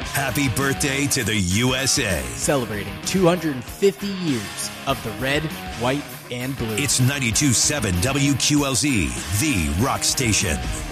Happy birthday to the USA. Celebrating 250 years of the red, white, and blue. It's 92.7 WQLZ, the rock station.